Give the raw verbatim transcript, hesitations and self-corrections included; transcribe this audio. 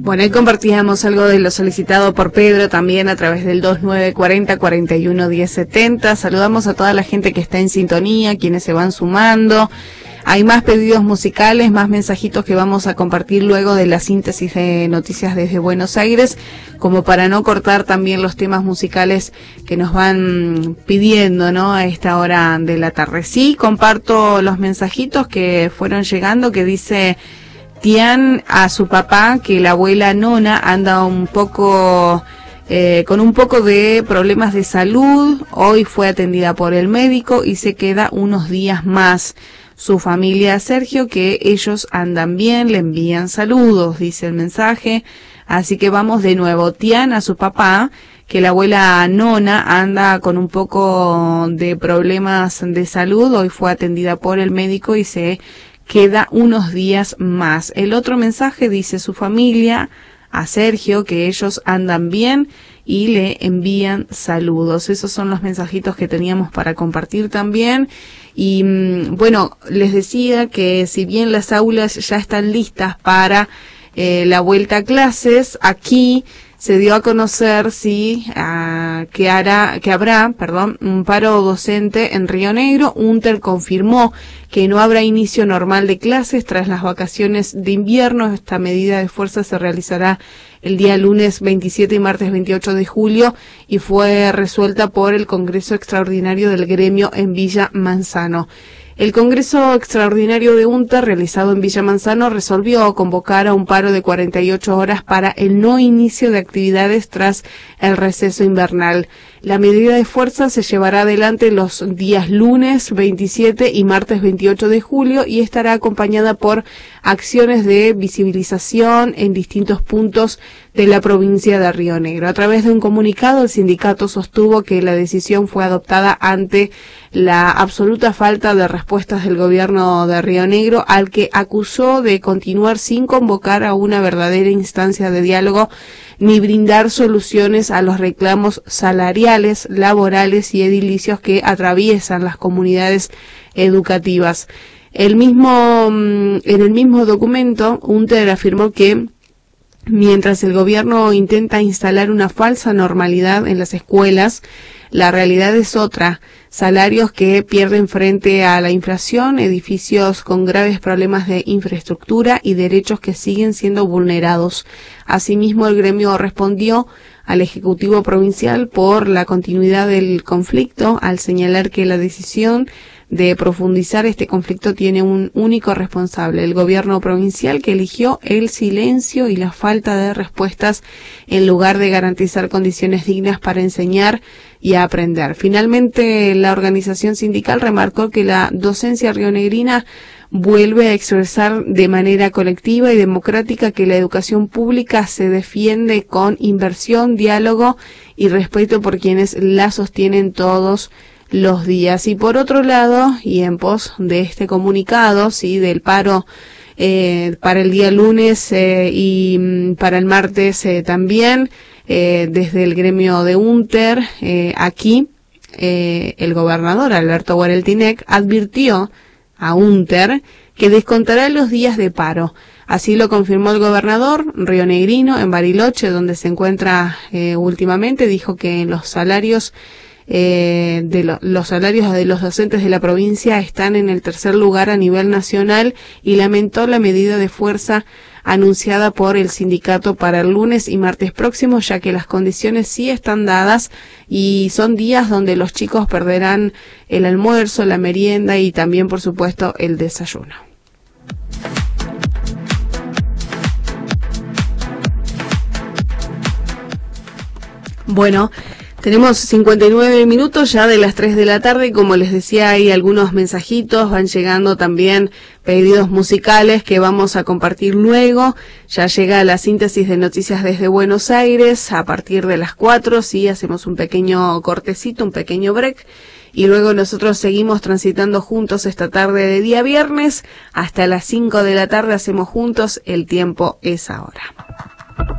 Bueno, ahí compartíamos algo de lo solicitado por Pedro también a través del dos nueve cuatro cero, cuarenta y uno, diez setenta. Saludamos a toda la gente que está en sintonía, quienes se van sumando. Hay más pedidos musicales, más mensajitos que vamos a compartir luego de la síntesis de noticias desde Buenos Aires, como para no cortar también los temas musicales que nos van pidiendo, ¿no?, a esta hora de la tarde. Sí, comparto los mensajitos que fueron llegando, que dice Tian a su papá que la abuela Nona anda un poco... Eh, con un poco de problemas de salud. Hoy fue atendida por el médico y se queda unos días más. Su familia, Sergio, que ellos andan bien, le envían saludos, dice el mensaje. Así que vamos de nuevo. Tian a su papá, que la abuela Nona anda con un poco de problemas de salud. Hoy fue atendida por el médico y se queda unos días más. El otro mensaje dice su familia, a Sergio, que ellos andan bien y le envían saludos. Esos son los mensajitos que teníamos para compartir también. Y bueno, les decía que si bien las aulas ya están listas para eh, la vuelta a clases, aquí se dio a conocer sí, uh, que, hará, que habrá perdón, un paro docente en Río Negro. UNTER confirmó que no habrá inicio normal de clases tras las vacaciones de invierno. Esta medida de fuerza se realizará el día lunes veintisiete y martes veintiocho de julio y fue resuelta por el Congreso Extraordinario del Gremio en Villa Manzano. El Congreso Extraordinario de UNTER, realizado en Villa Manzano, resolvió convocar a un paro de cuarenta y ocho horas para el no inicio de actividades tras el receso invernal. La medida de fuerza se llevará adelante los días lunes veintisiete y martes veintiocho de julio y estará acompañada por acciones de visibilización en distintos puntos de la provincia de Río Negro. A través de un comunicado, el sindicato sostuvo que la decisión fue adoptada ante la absoluta falta de respuestas del gobierno de Río Negro, al que acusó de continuar sin convocar a una verdadera instancia de diálogo ni brindar soluciones a los reclamos salariales, laborales y edilicios que atraviesan las comunidades educativas. El mismo, en el mismo documento, UNTER afirmó que mientras el gobierno intenta instalar una falsa normalidad en las escuelas, la realidad es otra. Salarios que pierden frente a la inflación, edificios con graves problemas de infraestructura y derechos que siguen siendo vulnerados. Asimismo, el gremio respondió al Ejecutivo Provincial por la continuidad del conflicto, al señalar que la decisión de profundizar este conflicto tiene un único responsable, el gobierno provincial, que eligió el silencio y la falta de respuestas en lugar de garantizar condiciones dignas para enseñar y aprender. Finalmente, la organización sindical remarcó que la docencia rionegrina vuelve a expresar de manera colectiva y democrática que la educación pública se defiende con inversión, diálogo y respeto por quienes la sostienen todos los días. Y por otro lado, y en pos de este comunicado, sí, del paro eh, para el día lunes eh, y para el martes eh, también, eh, desde el gremio de UNTER, eh, aquí eh, el gobernador Alberto Guareltinec advirtió a UNTER que descontará los días de paro. Así lo confirmó el gobernador rionegrino en Bariloche, donde se encuentra eh, últimamente. Dijo que los salarios Eh, de lo, los salarios de los docentes de la provincia están en el tercer lugar a nivel nacional y lamentó la medida de fuerza anunciada por el sindicato para el lunes y martes próximos, ya que las condiciones sí están dadas y son días donde los chicos perderán el almuerzo, la merienda y también, por supuesto, el desayuno. Bueno, tenemos cincuenta y nueve minutos ya de las tres de la tarde. Como les decía, hay algunos mensajitos, van llegando también pedidos musicales que vamos a compartir luego. Ya llega la síntesis de noticias desde Buenos Aires a partir de las cuatro, sí, hacemos un pequeño cortecito, un pequeño break. Y luego nosotros seguimos transitando juntos esta tarde de día viernes. Hasta las cinco de la tarde hacemos juntos El Tiempo es Ahora.